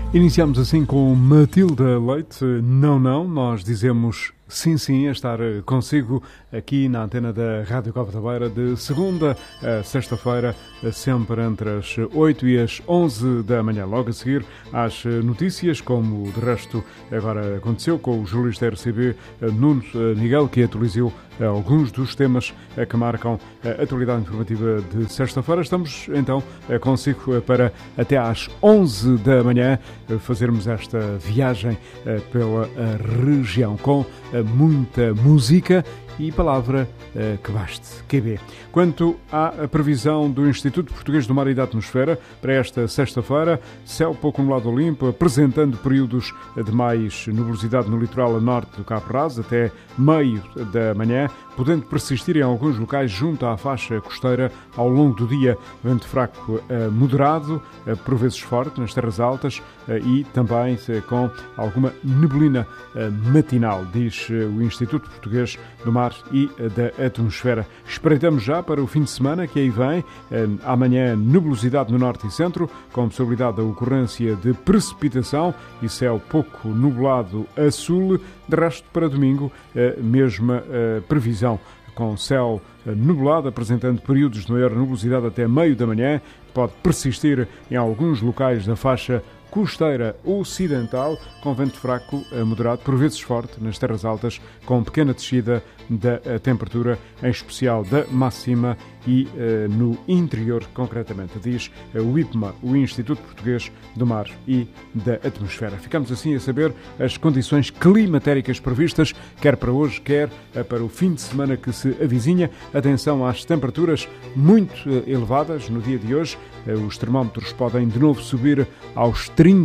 Iniciamos assim com Matilda Leite. Não, nós dizemos sim, a estar consigo aqui na antena da Rádio Cova da Beira de segunda a sexta-feira, sempre entre as 8 e as 11 da manhã. Logo a seguir às notícias, como de resto agora aconteceu com o jornalista RCB Nuno Miguel, que atualizou alguns dos temas que marcam a atualidade informativa de sexta-feira. Estamos então consigo para até às 11 da manhã fazermos esta viagem pela região com muita música e palavra que baste, QB. Quanto à previsão do Instituto Português do Mar e da Atmosfera para esta sexta-feira, céu pouco nublado limpo, apresentando períodos de mais nubosidade no litoral a norte do Cabo Raso até meio da manhã, podendo persistir em alguns locais junto à faixa costeira ao longo do dia. Vento fraco moderado, por vezes forte nas terras altas e também com alguma neblina matinal, diz o Instituto Português do Mar e da Atmosfera. Espreitamos já para o fim de semana que aí vem. Amanhã, nebulosidade no norte e centro, com possibilidade da ocorrência de precipitação e céu pouco nublado a sul. De resto, para domingo, mesma previsão, com céu nublado, apresentando períodos de maior nubosidade até meio da manhã. Pode persistir em alguns locais da faixa costeira ocidental, com vento fraco moderado, por vezes forte, nas terras altas, com pequena descida da temperatura, em especial da máxima e no interior, concretamente, diz o IPMA, o Instituto Português do Mar e da Atmosfera. Ficamos assim a saber as condições climatéricas previstas, quer para hoje, quer para o fim de semana que se avizinha. Atenção às temperaturas muito elevadas no dia de hoje. Os termómetros podem de novo subir aos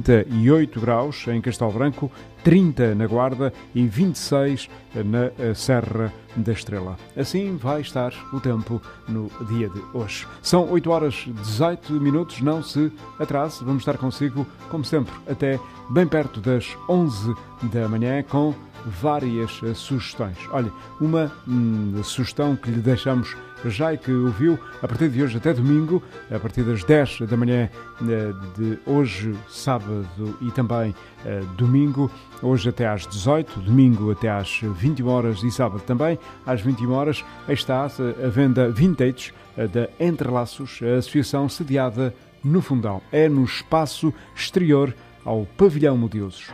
38 graus em Castelo Branco, 30 na Guarda e 26 na Serra da Estrela. Assim vai estar o tempo no dia de hoje. São 8 horas e 18 minutos, não se atrase. Vamos estar consigo, como sempre, até bem perto das 11 da manhã com várias sugestões. Olha, uma sugestão que lhe deixamos já e que ouviu a partir de hoje até domingo, a partir das 10 da manhã de hoje, sábado e também domingo, hoje até às 18, domingo até às 21 horas e sábado também às 21 horas, está a venda Vintage da Entrelaços, a associação sediada no Fundão. É no espaço exterior ao Pavilhão Multiusos.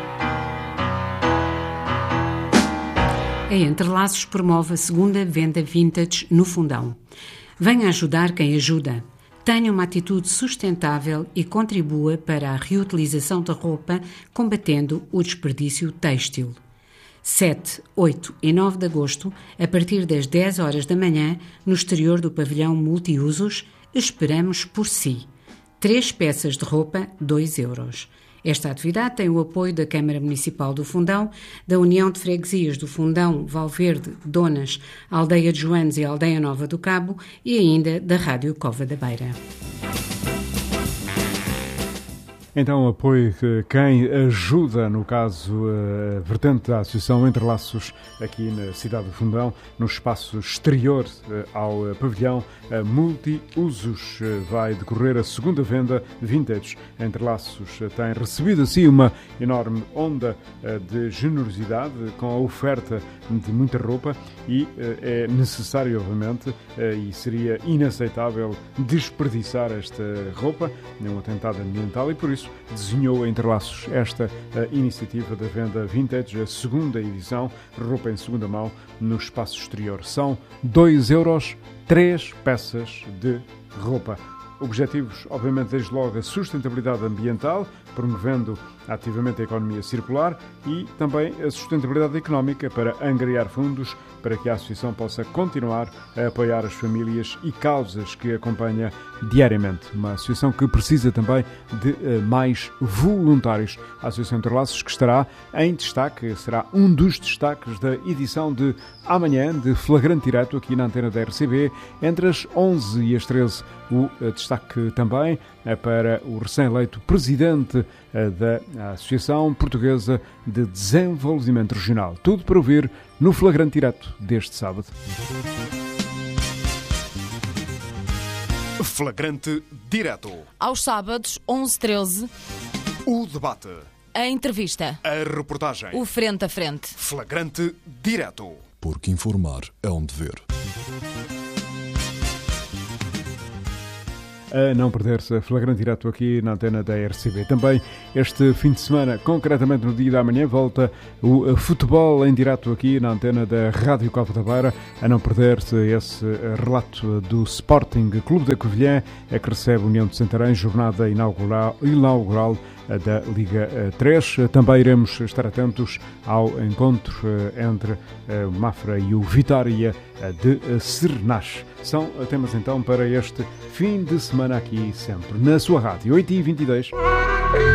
A Entrelaços promove a segunda venda vintage no Fundão. Venha ajudar quem ajuda. Tenha uma atitude sustentável e contribua para a reutilização da roupa, combatendo o desperdício têxtil. 7, 8 e 9 de agosto, a partir das 10 horas da manhã, no exterior do Pavilhão Multiusos, esperamos por si. 3 peças de roupa, 2 euros. Esta atividade tem o apoio da Câmara Municipal do Fundão, da União de Freguesias do Fundão, Valverde, Donas, Aldeia de Joanes e Aldeia Nova do Cabo e ainda da Rádio Cova da Beira. Então, apoio quem ajuda, no caso, a vertente da Associação Entrelaços aqui na cidade do Fundão, no espaço exterior ao pavilhão Multiusos. Vai decorrer a segunda venda Vintage. Entrelaços tem recebido assim uma enorme onda de generosidade com a oferta de muita roupa e é necessário, obviamente, e seria inaceitável desperdiçar esta roupa num atentado ambiental e por isso desenhou a Entrelaços esta iniciativa da venda Vintage, a segunda edição, roupa em segunda mão no espaço exterior. São 2 euros, 3 peças de roupa. Objetivos, obviamente, desde logo a sustentabilidade ambiental, promovendo ativamente a economia circular e também a sustentabilidade económica para angariar fundos para que a associação possa continuar a apoiar as famílias e causas que acompanha diariamente. Uma associação que precisa também de mais voluntários. A Associação Entrelaços que estará em destaque, será um dos destaques da edição de amanhã de Flagrante Direto aqui na antena da RCB, entre as 11 e as 13. O destaque também é para o recém-eleito presidente da Associação Portuguesa de Desenvolvimento Regional. Tudo para ouvir no Flagrante Direto deste sábado. Flagrante Direto. Aos sábados, 11h13. O debate. A entrevista. A reportagem. O frente a frente. Flagrante direto. Porque informar é um dever. A não perder-se flagrante direto aqui na antena da RCB. Também este fim de semana, concretamente no dia da manhã, volta o futebol em direto aqui na antena da Rádio Copa da Beira. A não perder-se esse relato do Sporting Clube da Covilhã, que recebe a União de Santarém, jornada inaugural da Liga 3. Também iremos estar atentos ao encontro entre o Mafra e o Vitória de Sernach. São temas então para este fim de semana aqui sempre na sua rádio. 8h22.